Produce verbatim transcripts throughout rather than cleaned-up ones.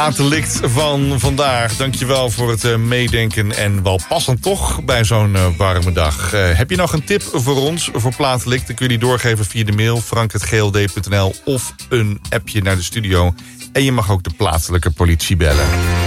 Platenlicht van vandaag. Dankjewel voor het uh, meedenken en wel passend toch bij zo'n uh, warme dag. Uh, heb je nog een tip voor ons voor Platenlicht? Dan kun je die doorgeven via de mail frank punt g l d punt n l of een appje naar de studio. En je mag ook de plaatselijke politie bellen.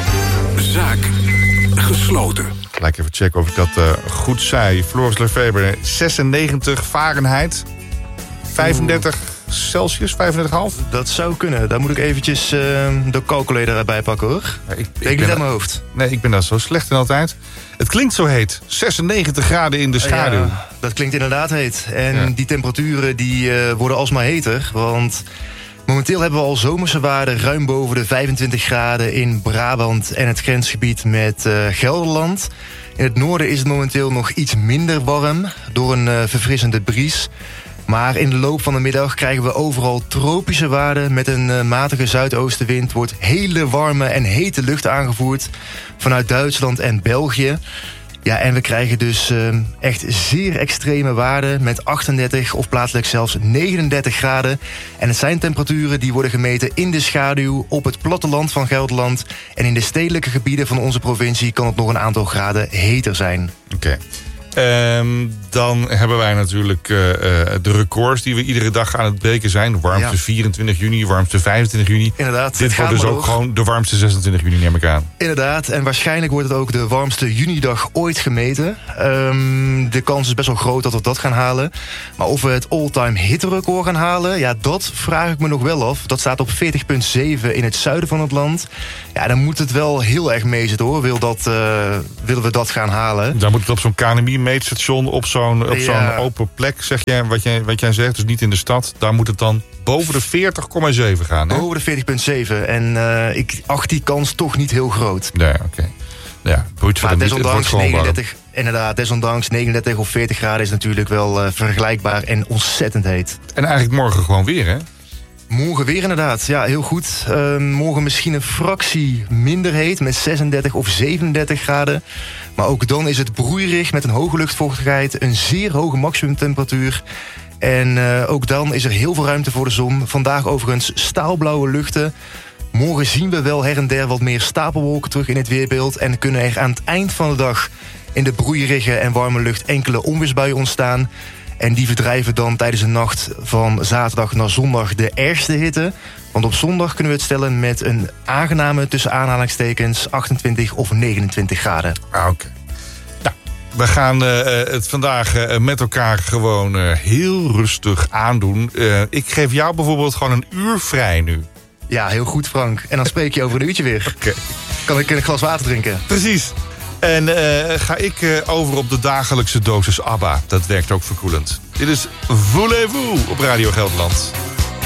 Zaak gesloten. Gelijk even checken of ik dat uh, goed zei. Floris Lefeber, zesennegentig Fahrenheit, vijfendertig Celsius, vijfendertig komma vijf? Dat zou kunnen. Daar moet ik eventjes uh, de calculator erbij pakken, hoor. Ja, ik, ik Denk niet aan mijn hoofd. Nee, ik ben daar zo slecht in altijd. Het klinkt zo heet. zesennegentig graden in de schaduw. Ja, dat klinkt inderdaad heet. En Ja. die temperaturen die uh, worden alsmaar heter. Want momenteel hebben we al zomerse waarden ruim boven de vijfentwintig graden in Brabant en het grensgebied met uh, Gelderland. In het noorden is het momenteel nog iets minder warm door een uh, verfrissende bries. Maar in de loop van de middag krijgen we overal tropische waarden. Met een uh, matige zuidoostenwind wordt hele warme en hete lucht aangevoerd vanuit Duitsland en België. Ja, en we krijgen dus uh, echt zeer extreme waarden met achtendertig of plaatselijk zelfs negenendertig graden. En het zijn temperaturen die worden gemeten in de schaduw op het platteland van Gelderland. En in de stedelijke gebieden van onze provincie kan het nog een aantal graden heter zijn. Oké. Okay. Um, dan hebben wij natuurlijk uh, uh, de records die we iedere dag aan het breken zijn. Warmste ja. vierentwintig juni, warmste vijfentwintig juni. Inderdaad. Dit wordt dus ook door. gewoon de warmste zesentwintig juni, neem ik aan. Inderdaad, en waarschijnlijk wordt het ook de warmste junidag ooit gemeten. Um, de kans is best wel groot dat we dat gaan halen. Maar of we het all-time hitterecord gaan halen, ja, dat vraag ik me nog wel af. Dat staat op veertig komma zeven in het zuiden van het land. Ja, dan moet het wel heel erg meezitten, hoor. Wil dat, uh, willen we dat gaan halen? Dan moet het op zo'n K N M I-meetstation, op zo'n, op zo'n ja. open plek, zeg jij, wat jij, wat jij zegt, dus niet in de stad. Daar moet het dan boven de veertig komma zeven gaan, hè? Boven de veertig komma zeven. En uh, ik acht die kans toch niet heel groot. Ja, oké. Okay. Ja, maar desondanks negenendertig, inderdaad, desondanks negenendertig of veertig graden is natuurlijk wel uh, vergelijkbaar en ontzettend heet. En eigenlijk morgen gewoon weer, hè? Morgen weer inderdaad, ja, heel goed. Uh, morgen misschien een fractie minder heet met zesendertig of zevenendertig graden. Maar ook dan is het broeierig met een hoge luchtvochtigheid, een zeer hoge maximumtemperatuur. En uh, ook dan is er heel veel ruimte voor de zon. Vandaag overigens staalblauwe luchten. Morgen zien we wel her en der wat meer stapelwolken terug in het weerbeeld. En kunnen er aan het eind van de dag in de broeierige en warme lucht enkele onweersbuien ontstaan. En die verdrijven dan tijdens de nacht van zaterdag naar zondag de ergste hitte. Want op zondag kunnen we het stellen met een aangename, tussen aanhalingstekens, achtentwintig of negenentwintig graden. Ah, oké. Okay. Nou, we gaan uh, het vandaag uh, met elkaar gewoon uh, heel rustig aandoen. Uh, ik geef jou bijvoorbeeld gewoon een uur vrij nu. Ja, heel goed, Frank. En dan spreek je over een uurtje weer. Okay. Kan ik een glas water drinken? Precies. En uh, ga ik uh, over op de dagelijkse dosis ABBA. Dat werkt ook verkoelend. Dit is Voulez-vous op Radio Gelderland.